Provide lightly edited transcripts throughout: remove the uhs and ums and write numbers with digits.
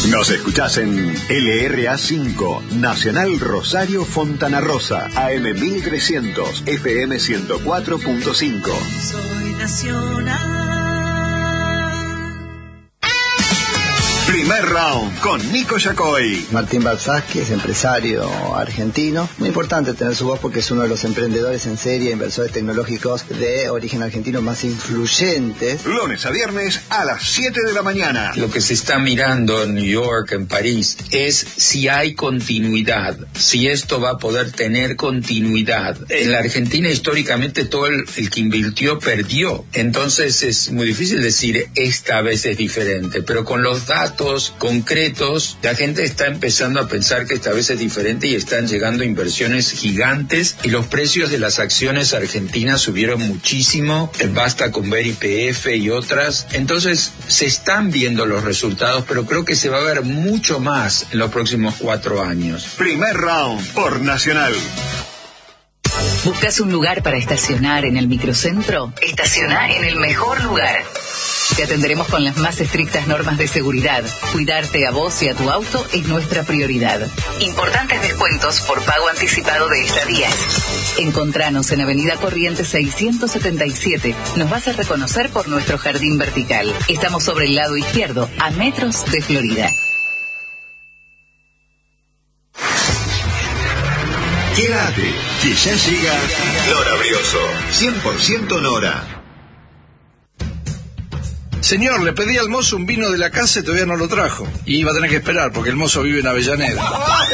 Nos escuchás en LRA5, Nacional Rosario Fontana Rosa, AM 1300, FM 104.5. Soy nacional. Primer round con Nico Yacoy. Martín Balsasqui es empresario argentino. Muy importante tener su voz porque es uno de los emprendedores en serie, inversores tecnológicos de origen argentino más influyentes. Lunes a viernes a las 7 de la mañana. Lo que se está mirando en New York, en París, es si hay continuidad, si esto va a poder tener continuidad. En la Argentina históricamente todo el que invirtió perdió. Entonces es muy difícil decir esta vez es diferente, pero con los datos concretos, la gente está empezando a pensar que esta vez es diferente y están llegando inversiones gigantes y los precios de las acciones argentinas subieron muchísimo, basta con ver YPF y otras. Entonces se están viendo los resultados, pero creo que se va a ver mucho más en los próximos 4 años. Primer round por Nacional. ¿Buscas un lugar para estacionar en el microcentro? Estaciona en el mejor lugar. Te atenderemos con las más estrictas normas de seguridad. Cuidarte a vos y a tu auto es nuestra prioridad. Importantes descuentos por pago anticipado de estadías. Encontranos en Avenida Corrientes 677. Nos vas a reconocer por nuestro jardín vertical. Estamos sobre el lado izquierdo, a metros de Florida. Quédate, que ya llega Nora Brioso. 100% Nora. Señor, le pedí al mozo un vino de la casa y todavía no lo trajo. Y iba a tener que esperar porque el mozo vive en Avellaneda.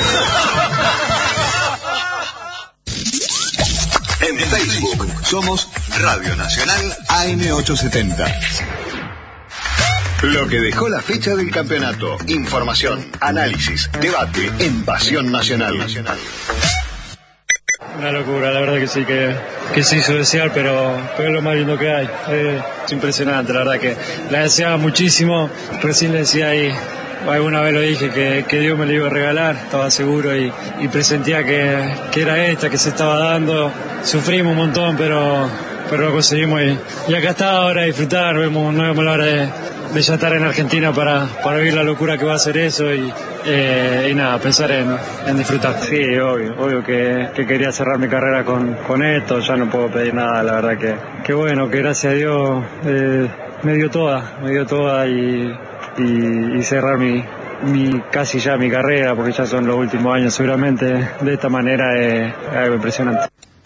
En Facebook somos Radio Nacional AM870. Lo que dejó la fecha del campeonato. Información, análisis, debate en Pasión Nacional. Una locura, la verdad que sí, que se hizo desear, pero es lo más lindo que hay. Es impresionante, la verdad que la deseaba muchísimo. Recién le decía ahí, alguna vez lo dije, que Dios me lo iba a regalar, estaba seguro y presentía que era esta, que se estaba dando. Sufrimos un montón, pero lo conseguimos y acá está ahora a disfrutar. No vemos la hora de ya estar en Argentina para vivir la locura que va a ser eso y nada, pensar en disfrutar. Sí, obvio que quería cerrar mi carrera con esto, ya no puedo pedir nada, la verdad que bueno, que gracias a Dios me dio toda y cerrar casi ya mi carrera, porque ya son los últimos años seguramente, de esta manera es algo impresionante.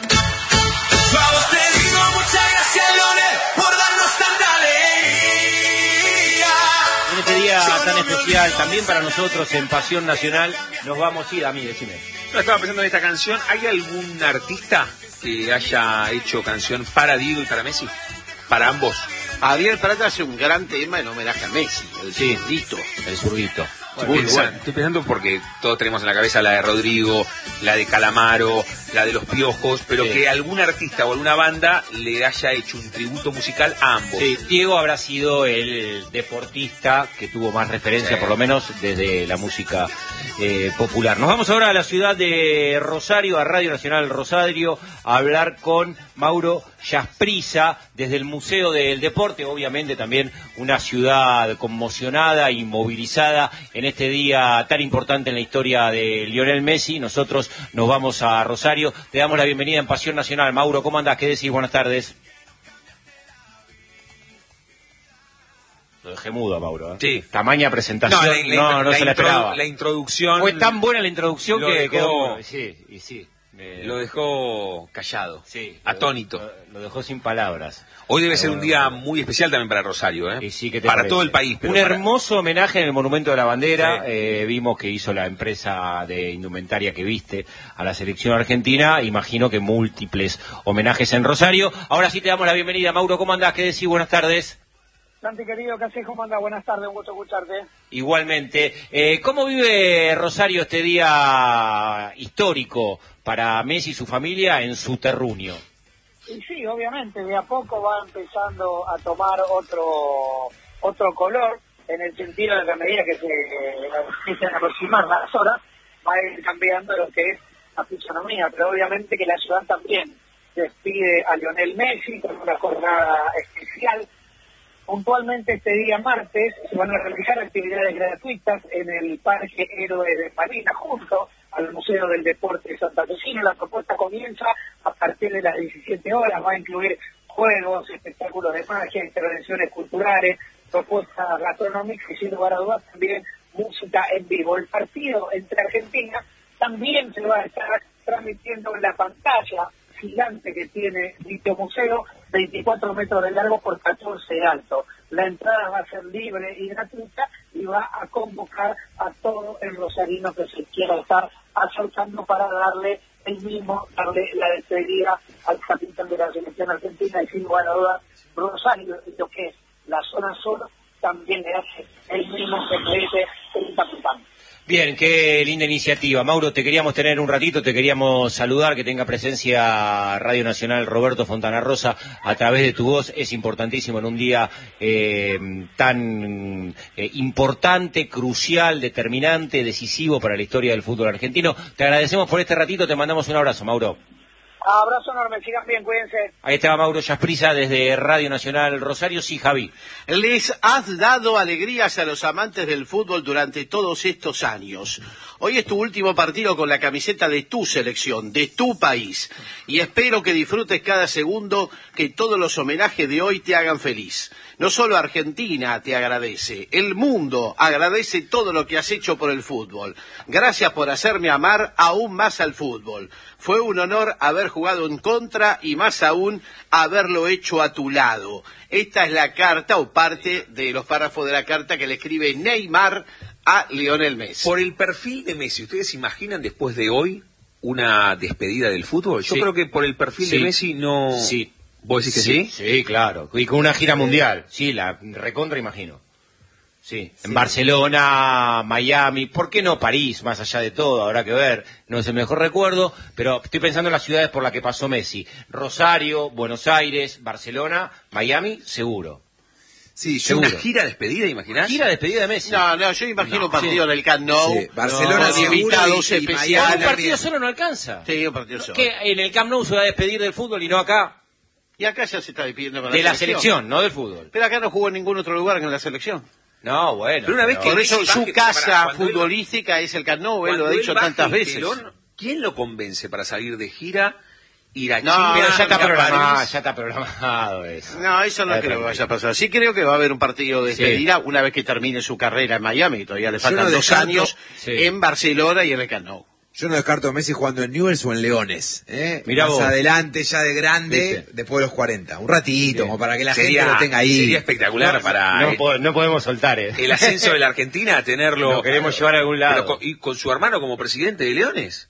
Tan especial también para nosotros en Pasión Nacional, nos vamos a ir. A mí, decime. No, estaba pensando en esta canción. ¿Hay algún artista que haya hecho canción para Diego y para Messi? Para ambos. Ariel Prata hace un gran tema en homenaje a Messi, el zurdito. Bueno, estoy pensando porque todos tenemos en la cabeza la de Rodrigo, la de Calamaro, la de Los Piojos, pero sí, que algún artista o alguna banda le haya hecho un tributo musical a ambos. Sí, Diego habrá sido el deportista que tuvo más referencia, sí, por lo menos desde la música popular. Nos vamos ahora a la ciudad de Rosario, a Radio Nacional Rosario, a hablar con Mauro Jasprissa desde el Museo del Deporte, obviamente también una ciudad conmocionada y movilizada en este día tan importante en la historia de Lionel Messi. Nosotros nos vamos a Rosario. Te damos la bienvenida en Pasión Nacional. Mauro, ¿cómo andás? ¿Qué decís? Buenas tardes. Lo dejé mudo a Mauro, ¿eh? Sí. Tamaña presentación, no se la esperaba. La introducción... Fue tan buena la introducción que quedó... Sí. Lo dejó callado, sí, atónito. Lo dejó sin palabras. Hoy debe ser un día muy especial también para Rosario, ¿eh? Sí, ¿qué te para parece? Todo el país. Pero hermoso homenaje en el Monumento de la Bandera. Sí. Vimos que hizo la empresa de indumentaria que viste a la selección argentina. Imagino que múltiples homenajes en Rosario. Ahora sí te damos la bienvenida, Mauro. ¿Cómo andás? ¿Qué decís? Buenas tardes. Santi, querido, ¿qué haces? ¿Cómo andás? Buenas tardes, un gusto escucharte. Igualmente. ¿Cómo vive Rosario este día histórico para Messi y su familia en su terruño? Y sí, obviamente, de a poco va empezando a tomar otro color, en el sentido de que a medida que se empiezan a aproximar las horas, va a ir cambiando lo que es la fisonomía, pero obviamente que la ciudad también despide a Lionel Messi con una jornada especial. Puntualmente este día martes se van a realizar actividades gratuitas en el Parque Héroes de Malvinas, junto al Museo del Deporte Santafesino. La propuesta comienza a partir de las 17 horas, va a incluir juegos, espectáculos de magia, intervenciones culturales, propuestas gastronómicas y sin lugar a dudas también música en vivo. El partido entre Argentina también se va a estar transmitiendo en la pantalla gigante que tiene dicho museo, 24 metros de largo por 14 de alto. La entrada va a ser libre y gratuita y va a convocar a todo el rosarino que se quiera estar acercando para darle la despedida al capitán de la selección argentina, y sin lugar a dudas Rosario, y lo que es la zona sur, también le hace el mismo que merece el capitán. Bien, qué linda iniciativa. Mauro, te queríamos tener un ratito, te queríamos saludar, que tenga presencia Radio Nacional Roberto Fontana Rosa a través de tu voz. Es importantísimo en un día tan importante, crucial, determinante, decisivo para la historia del fútbol argentino. Te agradecemos por este ratito, te mandamos un abrazo, Mauro. Abrazo enorme, sigan bien, cuídense. Ahí estaba Mauro Yasprisa desde Radio Nacional Rosario. Sí, Javi. Les has dado alegrías a los amantes del fútbol durante todos estos años. Hoy es tu último partido con la camiseta de tu selección, de tu país. Y espero que disfrutes cada segundo, que todos los homenajes de hoy te hagan feliz. No solo Argentina te agradece, el mundo agradece todo lo que has hecho por el fútbol. Gracias por hacerme amar aún más al fútbol. Fue un honor haber jugado en contra y más aún haberlo hecho a tu lado. Esta es la carta o parte de los párrafos de la carta que le escribe Neymar a Lionel Messi. Por el perfil de Messi, ¿ustedes imaginan después de hoy una despedida del fútbol? Yo creo que por el perfil de Messi no... Sí. ¿Vos decís que sí? Sí, claro. Y con una gira mundial. Sí, la recontra imagino. Sí. En Barcelona, Miami, ¿por qué no París? Más allá de todo, habrá que ver. No es el mejor recuerdo, pero estoy pensando en las ciudades por las que pasó Messi. Rosario, Buenos Aires, Barcelona, Miami, seguro. Sí, seguro. ¿Una gira despedida, imaginás? Gira despedida de Messi. No, yo imagino un partido en el Camp Nou. Sí. Barcelona invitados especiales. Un partido solo no alcanza. Sí, un partido solo. Que en el Camp Nou se va a despedir del fútbol y no acá. Y acá ya se está despidiendo para de la selección, no del fútbol. Pero acá no jugó en ningún otro lugar que en la selección. No, bueno. Pero una vez que por eso su casa futbolística es el Camp Nou, él lo ha dicho tantas veces. ¿Quién lo convence para salir de gira? Ir a China, pero ya está programado eso. No, eso no creo que vaya a pasar. Sí creo que va a haber un partido de despedida una vez que termine su carrera en Miami, que todavía le faltan 2 años, en Barcelona y en el Camp Nou. Yo no descarto a Messi jugando en Newell's o en Leones. Mirá más vos. Adelante, ya de grande, después de los 40. Un ratito, como para que la gente lo tenga ahí. Sería espectacular no podemos soltar el ascenso de la Argentina, tenerlo. Lo queremos llevar a algún lado. Y con su hermano como presidente de Leones.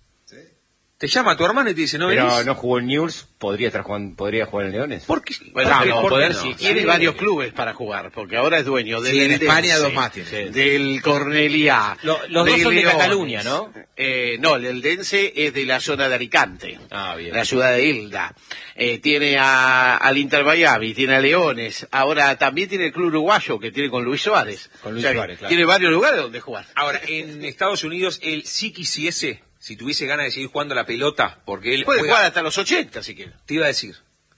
Te llama tu hermano y te dice, no pero venís. No jugó en Newell's, podría jugar en Leones. ¿Por qué? Bueno, si tiene varios clubes para jugar, porque ahora es dueño del en España 2 más tiene. Del Cornellà. Los dos son de Cataluña, ¿no? No, el Eldense es de la zona de Alicante, bien. La ciudad de Hilda. Tiene al Inter Miami, tiene a Leones, ahora también tiene el club uruguayo que tiene con Luis Suárez. Suárez, claro. Tiene varios lugares donde jugar. Ahora, en Estados Unidos, él sí quisiese, si tuviese ganas de seguir jugando la pelota, porque él puede jugar hasta los 80 si quiere. Te iba a decir,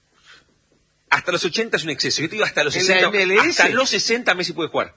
hasta los 80 es un exceso. Yo te digo hasta los 60. Hasta los 60 Messi puede jugar.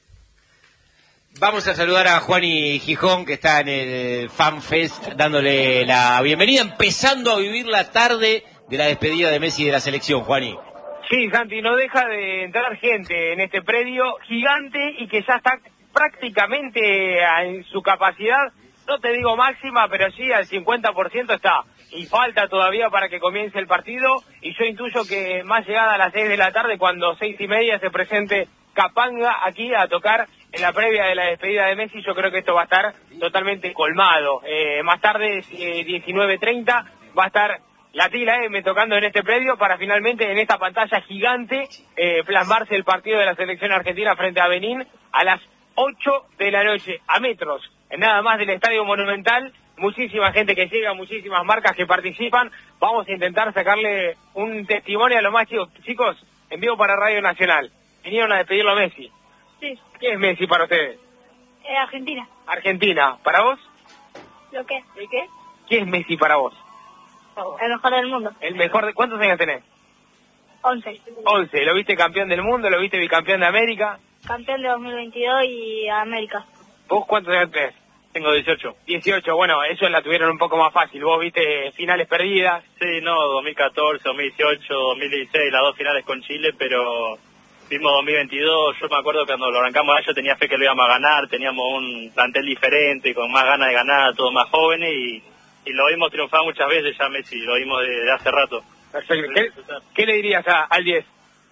Vamos a saludar a Juani Gijón, que está en el Fan Fest, dándole la bienvenida, empezando a vivir la tarde de la despedida de Messi de la selección. Juani. Sí, Santi, no deja de entrar gente en este predio gigante y que ya está prácticamente en su capacidad, no te digo máxima, pero sí al 50% está. Y falta todavía para que comience el partido, y yo intuyo que más llegada a las 6 de la tarde, cuando 6:30 se presente Capanga aquí a tocar en la previa de la despedida de Messi, yo creo que esto va a estar totalmente colmado. Más tarde, 19:30, va a estar la Tila M tocando en este predio para finalmente en esta pantalla gigante plasmarse el partido de la selección argentina frente a Benín a las 8 de la noche, a metros, nada más del Estadio Monumental. Muchísima gente que llega, muchísimas marcas que participan. Vamos a intentar sacarle un testimonio a los más chicos. Chicos, en vivo para Radio Nacional. Vinieron a despedirlo a Messi. Sí. ¿Qué es Messi para ustedes? Argentina. Argentina. ¿Para vos? ¿Lo qué? ¿El qué? ¿Qué es Messi para vos? El mejor del mundo. El mejor de... ¿Cuántos años tenés? 11. 11. ¿Lo viste campeón del mundo? ¿Lo viste bicampeón de América? Campeón de 2022 y América. ¿Vos cuántos años tenés? Tengo 18. 18, bueno, ellos la tuvieron un poco más fácil. ¿Vos viste finales perdidas? Sí, no, 2014, 2018, 2016, las dos finales con Chile, pero vimos 2022. Yo me acuerdo cuando lo arrancamos, yo tenía fe que lo íbamos a ganar, teníamos un plantel diferente, con más ganas de ganar, todos más jóvenes, y lo vimos triunfar muchas veces ya Messi, lo vimos de hace rato. Perfecto. ¿Qué le dirías al 10?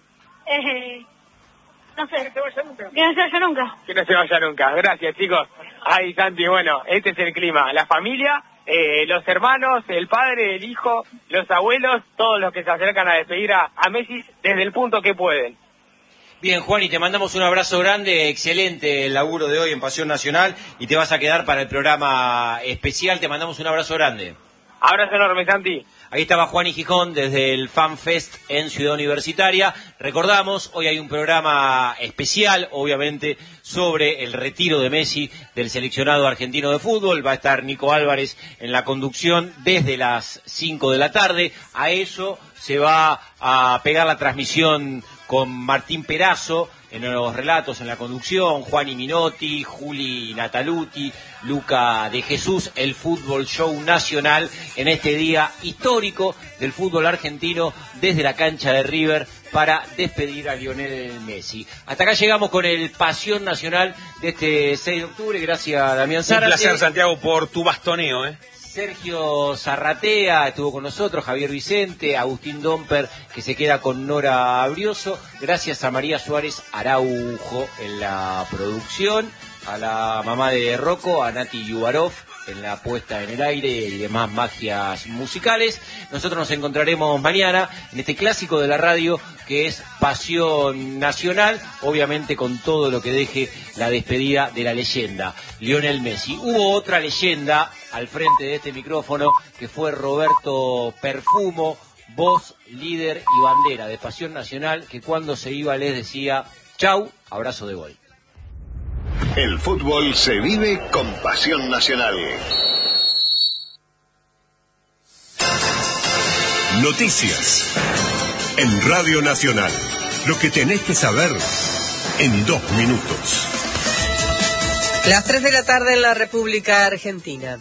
No sé. Que no se vaya nunca. Que no se vaya nunca. Que no se vaya nunca. Gracias, chicos. Ay, Santi, bueno, este es el clima. La familia, los hermanos, el padre, el hijo, los abuelos, todos los que se acercan a despedir a Messi desde el punto que pueden. Bien, Juan, y te mandamos un abrazo grande, excelente el laburo de hoy en Pasión Nacional, y te vas a quedar para el programa especial. Te mandamos un abrazo grande. Abrazo enorme, Santi. Ahí estaba Juan y Gijón desde el Fan Fest en Ciudad Universitaria. Recordamos, hoy hay un programa especial, obviamente, sobre el retiro de Messi del seleccionado argentino de fútbol. Va a estar Nico Álvarez en la conducción desde las 5 de la tarde. A eso se va a pegar la transmisión con Martín Perazo en los relatos, en la conducción, Juani Minotti, Juli Nataluti, Luca de Jesús, el Fútbol Show Nacional en este día histórico del fútbol argentino desde la cancha de River para despedir a Lionel Messi. Hasta acá llegamos con el Pasión Nacional de este 6 de octubre. Gracias, Damián Zárate. Un placer, Santiago, por tu bastoneo, Sergio Zarratea estuvo con nosotros, Javier Vicente, Agustín Domper, que se queda con Nora Brioso. Gracias a María Suárez Araujo en la producción, a la mamá de Rocco, a Nati Yubarov en la puesta en el aire y demás magias musicales. Nosotros nos encontraremos mañana en este clásico de la radio que es Pasión Nacional, obviamente con todo lo que deje la despedida de la leyenda Lionel Messi. Hubo otra leyenda al frente de este micrófono que fue Roberto Perfumo, voz, líder y bandera de Pasión Nacional, que cuando se iba les decía chau, abrazo de gol. El fútbol se vive con Pasión Nacional. Noticias en Radio Nacional. Lo que tenés que saber en 2 minutos. Las 3 de la tarde en la República Argentina.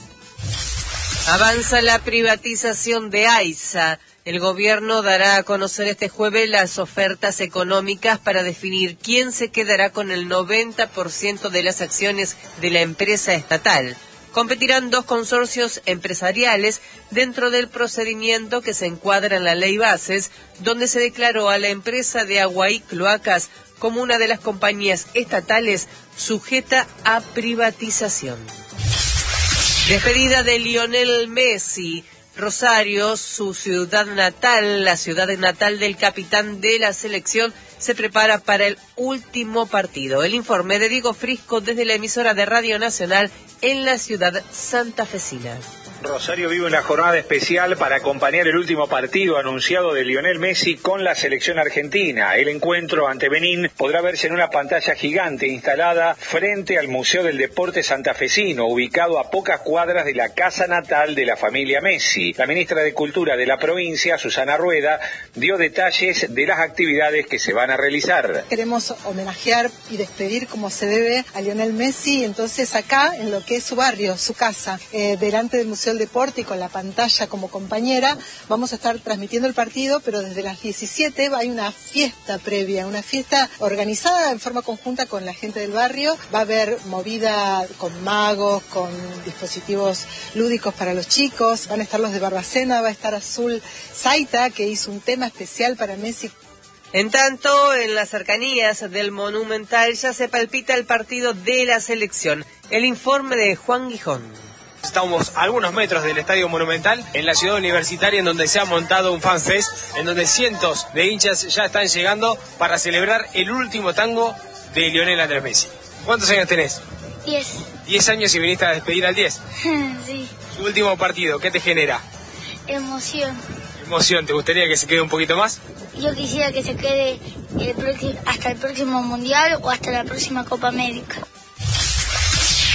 Avanza la privatización de AISA. El gobierno dará a conocer este jueves las ofertas económicas para definir quién se quedará con el 90% de las acciones de la empresa estatal. Competirán 2 consorcios empresariales dentro del procedimiento que se encuadra en la Ley Bases, donde se declaró a la empresa de Agua y Cloacas como una de las compañías estatales sujeta a privatización. Despedida de Lionel Messi. Rosario, su ciudad natal, la ciudad natal del capitán de la selección, se prepara para el último partido. El informe de Diego Frisco desde la emisora de Radio Nacional en la ciudad santafesina. Rosario vive una jornada especial para acompañar el último partido anunciado de Lionel Messi con la selección argentina. El encuentro ante Benín podrá verse en una pantalla gigante instalada frente al Museo del Deporte Santafesino, ubicado a pocas cuadras de la casa natal de la familia Messi. La ministra de Cultura de la provincia, Susana Rueda, dio detalles de las actividades que se van a realizar. Queremos homenajear y despedir como se debe a Lionel Messi, entonces acá, en lo que es su barrio, su casa, delante del Museo del Deporte y con la pantalla como compañera, vamos a estar transmitiendo el partido, pero desde las 17 hay una fiesta previa, una fiesta organizada en forma conjunta con la gente del barrio. Va a haber movida con magos, con dispositivos lúdicos para los chicos, van a estar los de Barbacena, va a estar Azul Zaita, que hizo un tema especial para Messi. En tanto, en las cercanías del Monumental ya se palpita el partido de la selección. El informe de Juan Gijón. Estamos a algunos metros del Estadio Monumental, en la ciudad universitaria, en donde se ha montado un fan fest, en donde cientos de hinchas ya están llegando para celebrar el último tango de Lionel Andrés Messi. ¿Cuántos años tenés? 10. 10 años y viniste a despedir al 10. Sí. Su último partido, ¿qué te genera? Emoción. Emoción, ¿te gustaría que se quede un poquito más? Yo quisiera que se quede hasta el próximo Mundial o hasta la próxima Copa América.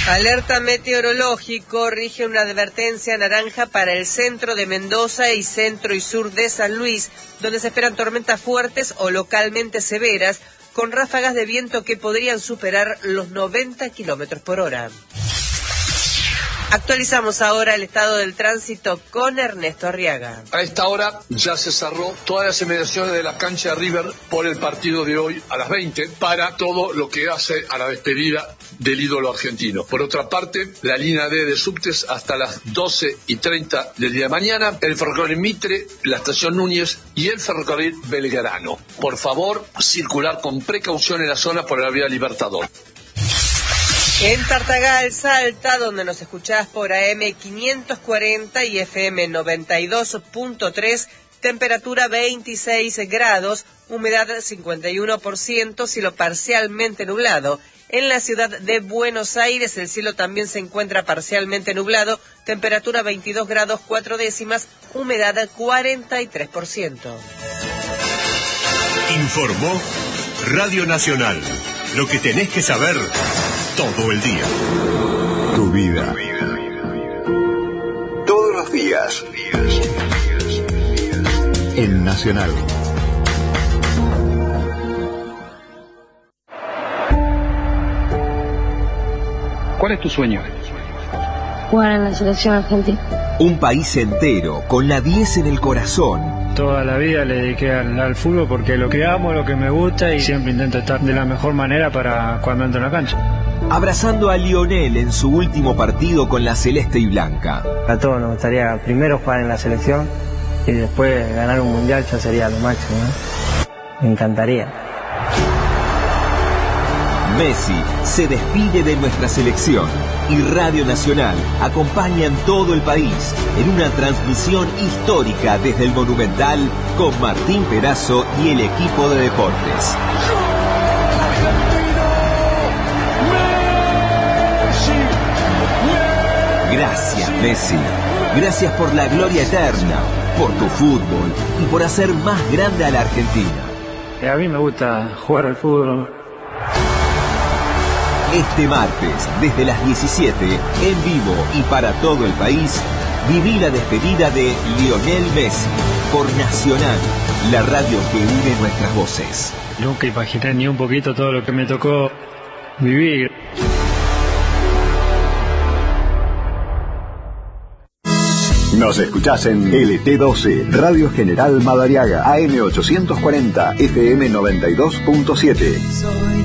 Alerta meteorológico, rige una advertencia naranja para el centro de Mendoza y centro y sur de San Luis, donde se esperan tormentas fuertes o localmente severas, con ráfagas de viento que podrían superar los 90 kilómetros por hora. Actualizamos ahora el estado del tránsito con Ernesto Arriaga. A esta hora ya se cerró todas las inmediaciones de la cancha de River por el partido de hoy a las 20 para todo lo que hace a la despedida del ídolo argentino. Por otra parte, la línea D de subtes hasta las 12:30 del día de mañana, el ferrocarril Mitre, la estación Núñez y el ferrocarril Belgrano. Por favor, circular con precaución en la zona por la vía Libertador. En Tartagal, Salta, donde nos escuchás por AM 540 y FM 92.3, temperatura 26 grados, humedad 51%, cielo parcialmente nublado. En la ciudad de Buenos Aires, el cielo también se encuentra parcialmente nublado, temperatura 22 grados 4 décimas, humedad 43%. Informó Radio Nacional. Lo que tenés que saber todo el día. Tu vida. Todos los días. En Nacional. ¿Cuál es tu sueño? Jugar en la selección argentina. Un país entero con la 10 en el corazón. Toda la vida le dediqué al fútbol porque lo que amo, lo que me gusta y siempre intento estar de la mejor manera para cuando entro en la cancha. Abrazando a Lionel en su último partido con la celeste y blanca. A todos nos gustaría primero jugar en la selección y después ganar un mundial ya sería lo máximo, ¿no? Me encantaría. Messi se despide de nuestra selección y Radio Nacional acompaña en todo el país en una transmisión histórica desde el Monumental con Martín Perazo y el equipo de deportes. Gracias, Messi. Gracias por la gloria eterna, por tu fútbol y por hacer más grande a la Argentina. A mí me gusta jugar al fútbol. Este martes, desde las 17, en vivo y para todo el país, viví la despedida de Lionel Messi por Nacional, la radio que une nuestras voces. Nunca imaginé ni un poquito todo lo que me tocó vivir. Nos escuchás en LT12, Radio General Madariaga, AM 840, FM 92.7.